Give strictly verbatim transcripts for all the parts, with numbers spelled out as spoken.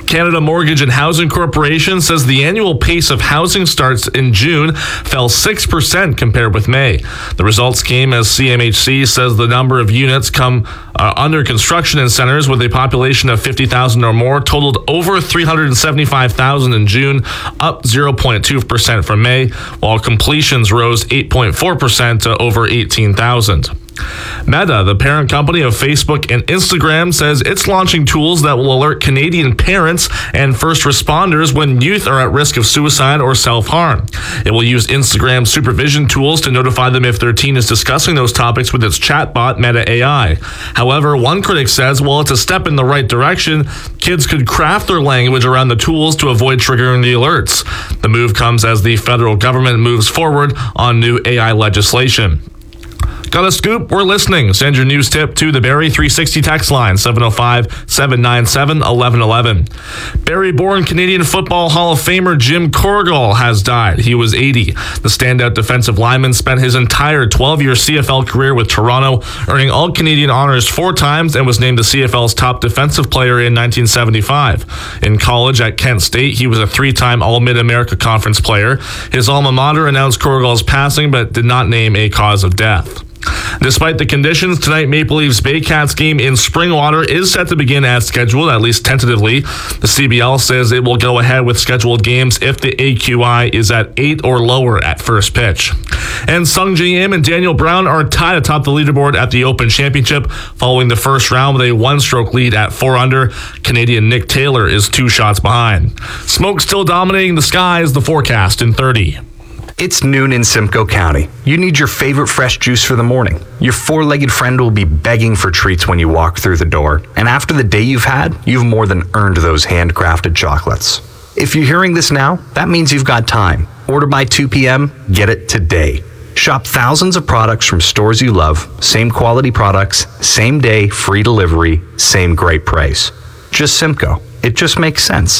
Canada Mortgage and Housing Corporation says the annual pace of housing starts in June fell six percent compared with May. The results came as C M H C says the number of units come uh, under construction in centers with a population of fifty thousand or more totaled over three hundred seventy-five thousand in June, up zero point two percent from May, while completions rose eight point four percent to over eighteen thousand. Meta, the parent company of Facebook and Instagram, says it's launching tools that will alert Canadian parents and first responders when youth are at risk of suicide or self-harm. It will use Instagram supervision tools to notify them if their teen is discussing those topics with its chatbot, Meta A I. However, one critic says, while it's a step in the right direction, kids could craft their language around the tools to avoid triggering the alerts. The move comes as the federal government moves forward on new A I legislation. Got a scoop? We're listening. Send your news tip to the Barrie three sixty text line, seven oh five, seven nine seven, one one one one. Barrie-born Canadian Football Hall of Famer Jim Corrigal has died. He was eighty. The standout defensive lineman spent his entire twelve-year C F L career with Toronto, earning All-Canadian honors four times and was named the C F L's top defensive player in nineteen seventy-five. In college at Kent State, he was a three-time All-Mid-America Conference player. His alma mater announced Corrigal's passing but did not name a cause of death. Despite the conditions, tonight Maple Leafs Baycats game in Springwater is set to begin as scheduled, at least tentatively. The C B L says it will go ahead with scheduled games if the A Q I is at eight or lower at first pitch. And Sung Ji Im and Daniel Brown are tied atop the leaderboard at the Open Championship following the first round with a one-stroke lead at four under. Canadian Nick Taylor is two shots behind. Smoke still dominating the skies, the forecast in thirty. It's noon in Simcoe County. You need your favorite fresh juice for the morning. Your four-legged friend will be begging for treats when you walk through the door. And after the day you've had, you've more than earned those handcrafted chocolates. If you're hearing this now, that means you've got time. Order by two p.m., get it today. Shop thousands of products from stores you love, same quality products, same day, free delivery, same great price. Just Simcoe. It just makes sense.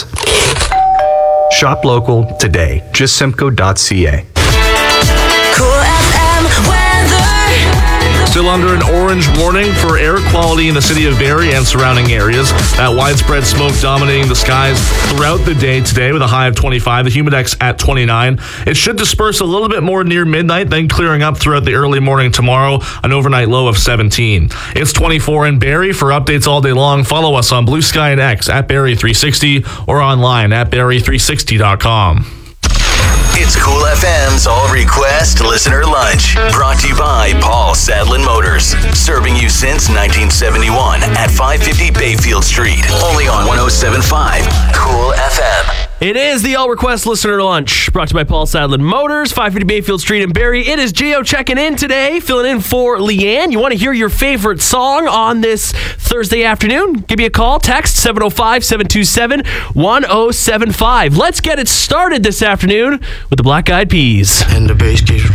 Shop local today. just simcoe dot c a. Cool F M weather. Still under an orange warning for air quality in the city of Barrie and surrounding areas. That widespread smoke dominating the skies throughout the day today with a high of twenty-five. The humidex at twenty-nine. It should disperse a little bit more near midnight, then clearing up throughout the early morning tomorrow. An overnight low of seventeen. It's twenty-four in Barrie. For updates all day long, follow us on Blue Sky and X at Barrie three sixty or online at barrie three sixty dot com. It's Cool F M's All Request Listener Lunch, brought to you by Paul Sadlin Motors, serving you since nineteen seventy-one at five fifty Bayfield Street, only on one oh seven point five Cool F M. It is the All Request Listener Lunch, brought to you by Paul Sadlin Motors, five fifty Bayfield Street in Barrie. It is Gio checking in today, filling in for Leanne. You want to hear your favorite song on this Thursday afternoon? Give me a call, text seven oh five, seven two seven, one oh seven five. Let's get it started this afternoon with the Black Eyed Peas. And the bass keeps